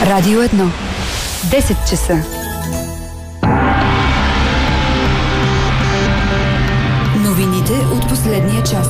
Радио 1. 10 часа. Новините от последния час.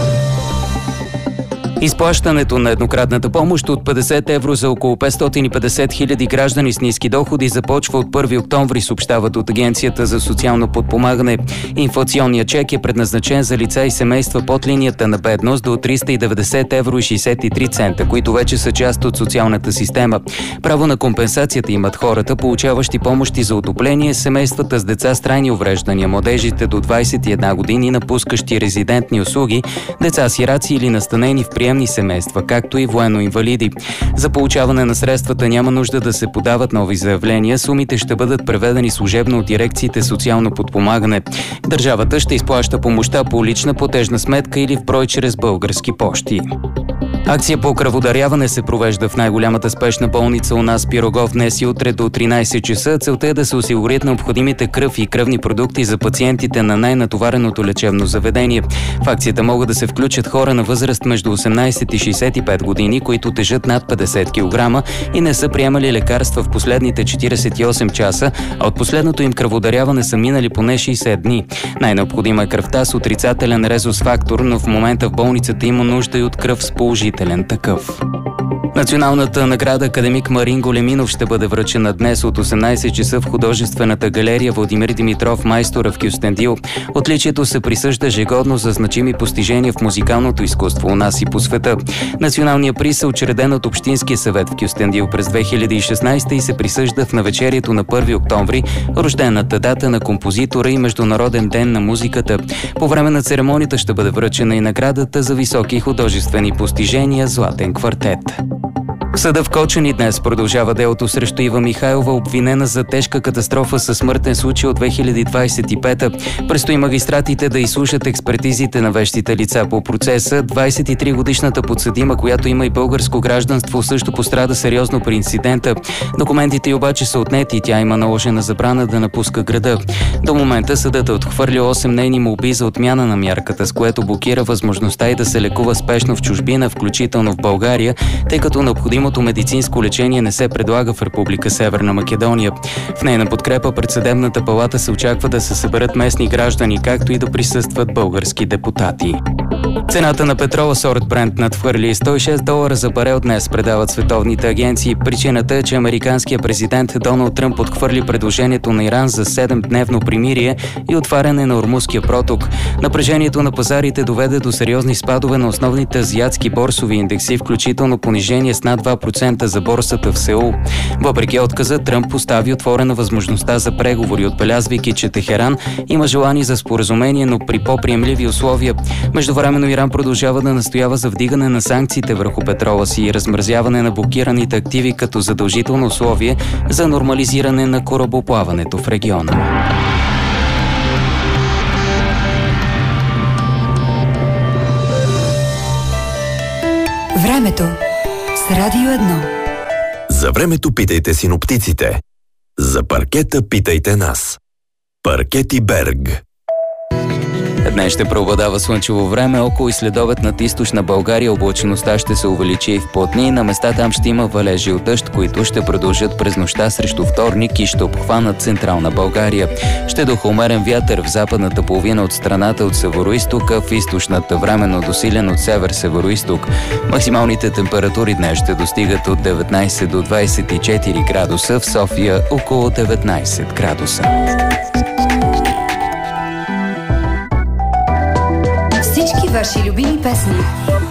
Изплащането на еднократната помощ от 50 евро за около 550 хиляди граждани с ниски доходи започва от 1 октомври, съобщават от Агенцията за социално подпомагане. Инфлационният чек е предназначен за лица и семейства под линията на бедност до 390 евро и 63 цента, които вече са част от социалната система. Право на компенсацията имат хората, получаващи помощи за отопление, семействата с деца с трайни увреждания, младежите до 21 години, напускащи резидентни услуги, деца-сираци или настанени в приемни семейства, както и военно-инвалиди. За получаване на средствата няма нужда да се подават нови заявления, сумите ще бъдат преведени служебно от дирекциите социално подпомагане. Държавата ще изплаща помощта по лична платежна сметка или в брой чрез български пощи. Акция по кръводаряване се провежда в най-голямата спешна болница у нас Пирогов днес и утре до 13 часа. Целта е да се осигурят необходимите кръв и кръвни продукти за пациентите на най-натовареното лечебно заведение. В акцията могат да се включат хора на възраст между 18 и 65 години, които тежат над 50 кг и не са приемали лекарства в последните 48 часа, а от последното им кръводаряване са минали поне 60 дни. Най-необходима е кръвта с отрицателен резус фактор, но в момента в болницата има нужда и от кръв с положителен такъв. Националната награда академик Марин Големинов ще бъде връчена днес от 18 часа в художествената галерия Владимир Димитров Майстора в Кюстендил. Отличието се присъжда ежегодно за значими постижения в музикалното изкуство у нас и по света. Националният приз е учреден от Общинския съвет в Кюстендил през 2016 и се присъжда в навечерието на 1 октомври, рождената дата на композитора и Международен ден на музиката. По време на церемонията ще бъде връчена и наградата за високи художествени постижения «Златен квартет». В съда в Кочани днес продължава делото срещу Ива Михайлова, обвинена за тежка катастрофа със смъртен случай от 2025-та. Предстои магистратите да изслушат експертизите на вещите лица по процеса. 23-годишната подсъдима, която има и българско гражданство, също пострада сериозно при инцидента. Документите й обаче са отнети и тя има наложена забрана да напуска града. До момента съдът е отхвърлил 8 нейни молби за отмяна на мярката, с което блокира възможността й да се лекува спешно в чужбина, включително в България, тъй като необходимото медицинско лечение не се предлага в Република Северна Македония. В нейна подкрепа пред съдебната палата се очаква да се съберат местни граждани, както и да присъстват български депутати. Цената на петрола сорт Брент надхвърли $106 за барел днес, предават световните агенции. Причината е, че американският президент Доналд Тръмп отхвърли предложението на Иран за 7-дневно примирие и отваряне на Ормузския проток. Напрежението на пазарите доведе до сериозни спадове на основните азиатски борсови индекси, включително понижение с над 2% за борсата в Сеул. Въпреки отказа, Тръмп постави отворена възможността за преговори, отбелязвайки, че Техеран има желание за споразумение, но при по-приемливи условия. Междувременно Иран продължава да настоява за вдигане на санкциите върху петрола си и размразяване на блокираните активи като задължително условие за нормализиране на корабоплаването в региона. Времето с Радио 1. За времето питайте синоптиците. За паркета питайте нас. Паркети Берг. Днес ще преобладава слънчево време, около и следобед над източна България облачеността ще се увеличи и в плътни. На места там ще има валежи от дъжд, които ще продължат през нощта срещу вторник и ще обхванат централна България. Ще духа умерен вятър в западната половина от страната от североизтока, в източната временно досилен от север-североизток. Максималните температури днес ще достигат от 19 до 24 градуса, в София около 19 градуса. Ваши любими песни